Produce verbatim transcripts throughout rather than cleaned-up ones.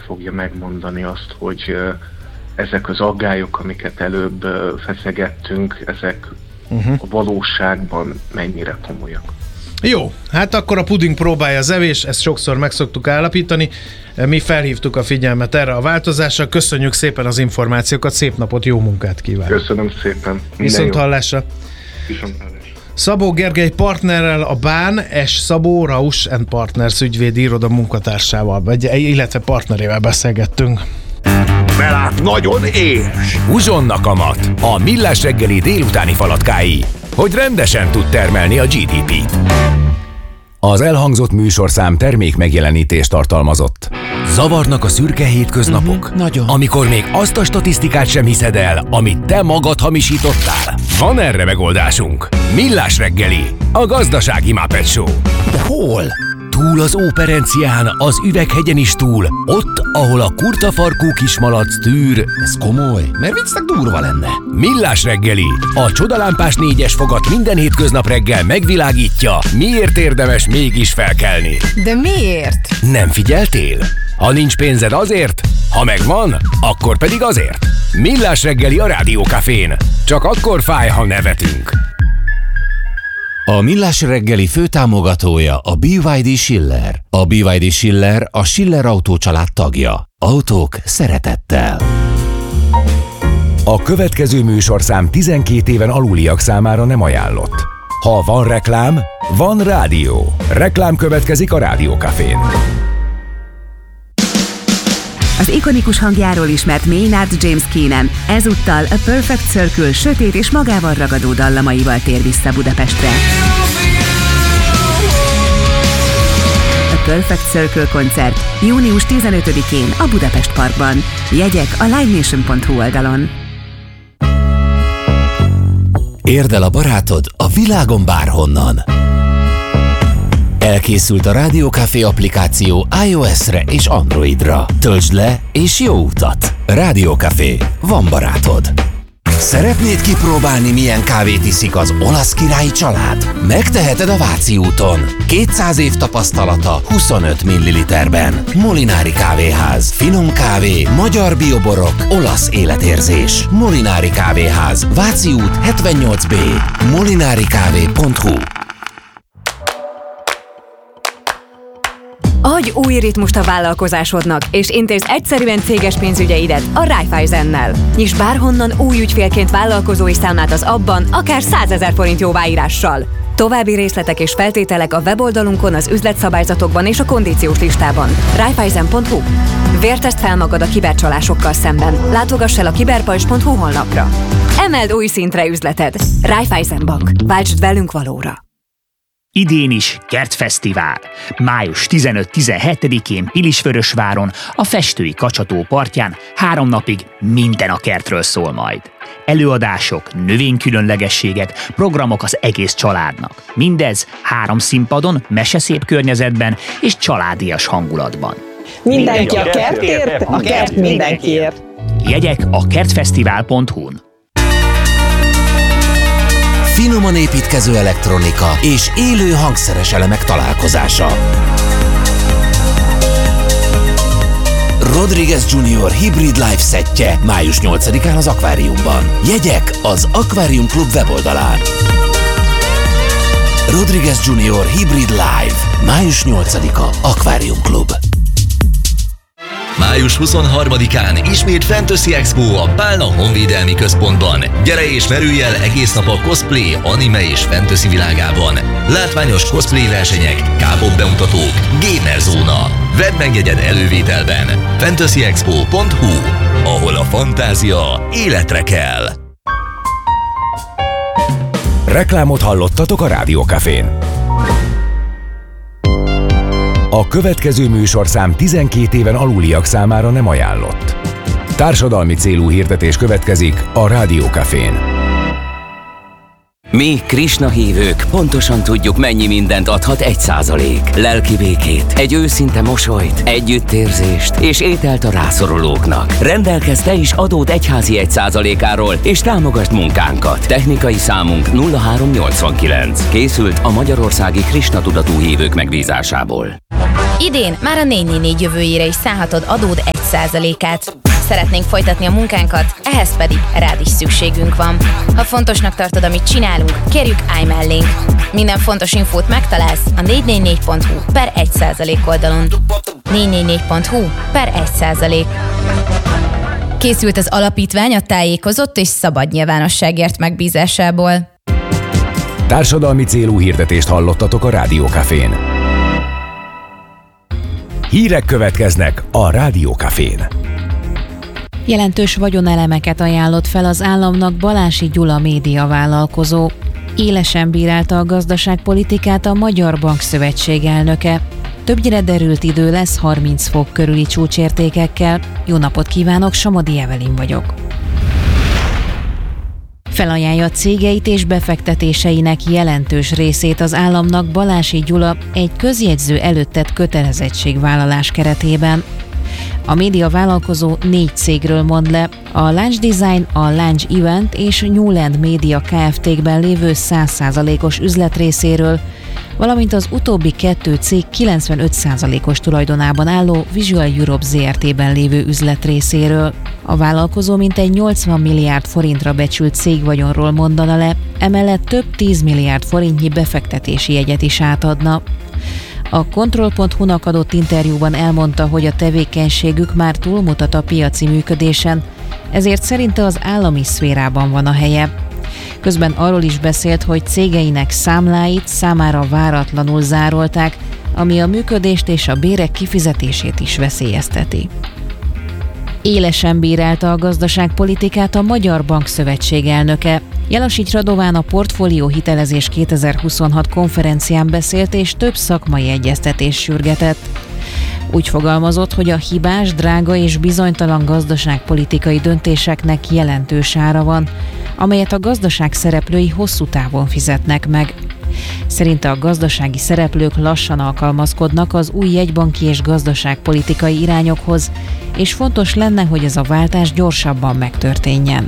fogja megmondani azt, hogy ezek az aggályok, amiket előbb feszegettünk, ezek uh-huh. a valóságban mennyire komolyak. Jó, hát akkor a puding próbálja az evés, ezt sokszor meg szoktuk állapítani. Mi felhívtuk a figyelmet erre a változásra. Köszönjük szépen az információkat, szép napot, jó munkát kívánok. Köszönöm szépen. Viszont hallásra. Viszont hallásra. Szabó Gergely partnerrel, a Bán S. Szabó Rausch and Partners ügyvédi iroda munkatársával, vagy, illetve partnerével beszélgettünk. Belát nagyon éhes. Húzonnak a mat, a Millás reggeli délutáni falatkái, hogy rendesen tud termelni a gé dé pét. Az elhangzott műsorszám termék megjelenítést tartalmazott. Zavarnak a szürke hétköznapok? Uh-huh, nagyon. Amikor még azt a statisztikát sem hiszed el, amit te magad hamisítottál? Van erre megoldásunk. Millás reggeli, a gazdasági Muppet Show. De hol? Túl az Óperencián, az Üveghegyen is túl, ott, ahol a kurtafarkú kismalac tűr. Ez komoly, mert viccnek durva lenne. Millás reggeli, a csodalámpás négyes fogat minden hétköznap reggel megvilágítja, miért érdemes mégis felkelni. De miért? Nem figyeltél? Ha nincs pénzed azért, ha megvan, akkor pedig azért. Millás reggeli a Rádiókafén. Csak akkor fáj, ha nevetünk. A Millás reggeli főtámogatója a bé vé dé Schiller. A bé vé dé Schiller a Schiller Autó család tagja. Autók szeretettel. A következő műsorszám tizenkét éven aluliak számára nem ajánlott. Ha van reklám, van rádió. Reklám következik a Rádiókafén. Az ikonikus hangjáról ismert Maynard James Keenan ezúttal a Perfect Circle sötét és magával ragadó dallamaival tér vissza Budapestre. A Perfect Circle koncert június tizenötödikén a Budapest Parkban. Jegyek a livenation pont hu oldalon. Érd el a barátod a világon bárhonnan. Elkészült a Rádiókafé applikáció iOS-re és Androidra. Töltsd le és jó utat! Rádiókafé. Van barátod. Szeretnéd kipróbálni, milyen kávét iszik az olasz királyi család? Megteheted a Váci úton. kétszáz év tapasztalata huszonöt milliliterben. Molinári kávéház. Finom kávé, magyar bioborok, olasz életérzés. Molinári kávéház. Váci út hetvennyolc bé. molinarikávé pont hu. Adj új ritmust a vállalkozásodnak, és intézd egyszerűen céges pénzügyeidet a Raiffeisennel. Nyiss bárhonnan új ügyfélként vállalkozói számlát az abban, akár százezer forint jóváírással. További részletek és feltételek a weboldalunkon, az üzletszabályzatokban és a kondíciós listában. Raiffeisen pont hu. Vértezd fel magad a kibercsalásokkal szemben. Látogass el a kiberpajzs pont hu honlapra. Emeld új szintre üzleted. Raiffeisen Bank. Váltsd velünk valóra. Idén is Kertfesztivál. május tizenöt-tizenhetedikén Pilisvörösváron, a Festői Kacsató partján három napig minden a kertről szól majd. Előadások, növénykülönlegességek, programok az egész családnak. Mindez három színpadon, meseszép környezetben és családias hangulatban. Mindenki a kertért, a kert mindenkiért. Jegyek a kertfesztivál pont hu-n. Finoman építkező elektronika és élő hangszeres elemek találkozása. Rodriguez junior Hybrid Live szettje május nyolcadikán az Akváriumban. Jegyek az Akvárium Klub weboldalán. Rodriguez junior Hybrid Live. május nyolcadika Akvárium Klub. május huszonharmadikán ismét Fantasy Expo a Pálna Honvédelmi Központban. Gyere és merülj el egész nap a cosplay, anime és fantasy világában. Látványos cosplay versenyek, K-pop bemutatók, gamer zóna. Vedd meg jegyed elővételben. fantasy expo pont hu, ahol a fantázia életre kell. Reklámot hallottatok a Rádiókafén. A következő műsorszám tizenkét éven aluliak számára nem ajánlott. Társadalmi célú hirdetés következik a Rádiókafén. Mi, Krishna hívők, pontosan tudjuk, mennyi mindent adhat egy százalék. Lelki békét, egy őszinte mosolyt, együttérzést és ételt a rászorulóknak. Rendelkezz te is adód egyházi egy százalékáról, és támogasd munkánkat. Technikai számunk nulla három nyolcvankilenc. Készült a Magyarországi Krishna tudatú hívők megbízásából. Idén már a négy négy négy jövőjére is szállhatod adód egy százalékát. Szeretnénk folytatni a munkánkat, ehhez pedig rád is szükségünk van. Ha fontosnak tartod, amit csinálunk, kérjük, állj mellénk. Minden fontos infót megtalálsz a négy négy négy pont hu per egy százalék oldalon. négy négy négy pont hu per egy százalék. Készült az alapítvány a tájékozott és szabad nyilvánosságért megbízásából. Társadalmi célú hirdetést hallottatok a Rádió Cafén. Hírek következnek a Rádió Cafén. Jelentős vagyonelemeket ajánlott fel az államnak Balási Gyula médiavállalkozó. Élesen bírálta a gazdaságpolitikát a Magyar Bankszövetség elnöke. Többnyire derült idő lesz harminc fok körüli csúcsértékekkel. Jó napot kívánok, Somodi Evelin vagyok. Felajánlja cégeit és befektetéseinek jelentős részét az államnak Balási Gyula egy közjegyző előtt tett kötelezettségvállalás keretében. A média vállalkozó négy cégről mond le, a Lunch Design, a Lunch Event és Newland Media Kft-kben lévő száz százalékos üzletrészéről, valamint az utóbbi kettő cég kilencvenöt százalékos tulajdonában álló Visual Europe zé er té-ben lévő üzletrészéről. A vállalkozó mintegy nyolcvan milliárd forintra becsült cégvagyonról mondana le, emellett több tíz milliárd forintnyi befektetési jegyet is átadna. A Control pont hu-nak adott interjúban elmondta, hogy a tevékenységük már túlmutat a piaci működésen, ezért szerinte az állami szférában van a helye. Közben arról is beszélt, hogy cégeinek számláit számára váratlanul zárolták, ami a működést és a bérek kifizetését is veszélyezteti. Élesen bírálta a gazdaságpolitikát a Magyar Bankszövetség elnöke. Jelasics Radován a Portfólió hitelezés kétezer-huszonhat konferencián beszélt és több szakmai egyeztetést sürgetett. Úgy fogalmazott, hogy a hibás, drága és bizonytalan gazdaságpolitikai döntéseknek jelentős ára van, amelyet a gazdaság szereplői hosszú távon fizetnek meg. Szerinte a gazdasági szereplők lassan alkalmazkodnak az új jegybanki és gazdaságpolitikai irányokhoz, és fontos lenne, hogy ez a váltás gyorsabban megtörténjen.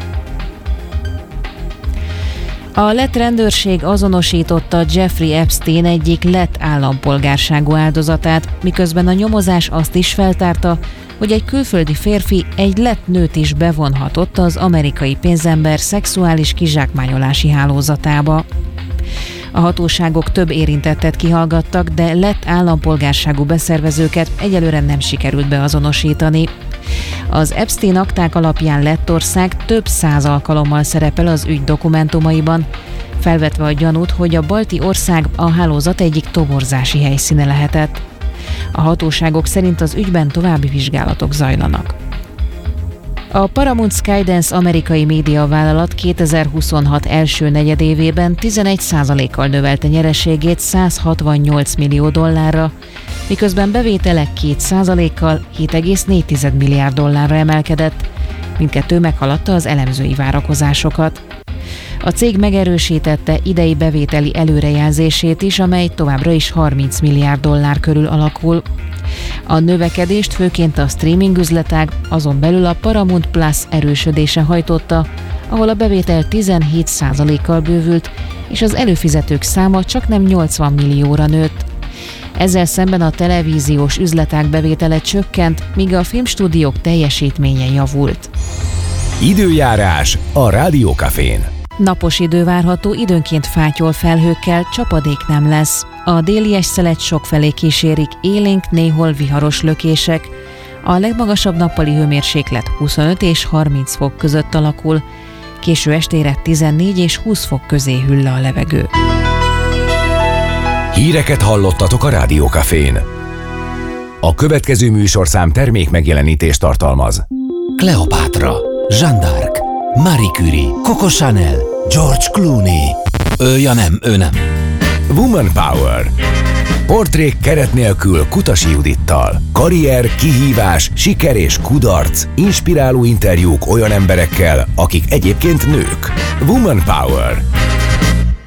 A lett rendőrség azonosította Jeffrey Epstein egyik lett állampolgárságú áldozatát, miközben a nyomozás azt is feltárta, hogy egy külföldi férfi egy lett nőt is bevonhatott az amerikai pénzember szexuális kizsákmányolási hálózatába. A hatóságok több érintettet kihallgattak, de lett állampolgárságú beszervezőket egyelőre nem sikerült beazonosítani. Az Epstein akták alapján Lettország több száz alkalommal szerepel az ügy dokumentumaiban, felvetve a gyanút, hogy a balti ország a hálózat egyik toborzási helyszíne lehetett. A hatóságok szerint az ügyben további vizsgálatok zajlanak. A Paramount Skydance amerikai médiavállalat kétezer-huszonhat első negyedévében tizenegy százalékkal növelte nyereségét száz hatvannyolc millió dollárra, miközben bevétele két százalékkal hét egész négy milliárd dollárra emelkedett, mindkettő meghaladta az elemzői várakozásokat. A cég megerősítette idei bevételi előrejelzését is, amely továbbra is harminc milliárd dollár körül alakul. A növekedést főként a streaming üzletág, azon belül a Paramount Plus erősödése hajtotta, ahol a bevétel tizenhét százalékkal bővült, és az előfizetők száma csaknem nyolcvan millióra nőtt. Ezzel szemben a televíziós üzletág bevétele csökkent, míg a filmstúdiók teljesítménye javult. Időjárás a Rádió Cafén. Napos idő várható, időnként fátyol felhőkkel, csapadék nem lesz. A déli szelet sokfelé kísérik, élénk, néhol viharos lökések. A legmagasabb nappali hőmérséklet huszonöt és harminc fok között alakul. Késő estére tizennégy és húsz fok közé hűl le a levegő. Híreket hallottatok a Rádió Cafén. A következő műsorszám termék megjelenítést tartalmaz. Kleopátra, Jeanne d'Arc, Marie Curie, Coco Chanel, George Clooney. Ő, ja nem, ő nem. Woman Power. Portrék keret nélkül Kutasi Judittal. Karrier, kihívás, siker és kudarc. Inspiráló interjúk olyan emberekkel, akik egyébként nők. Woman Power.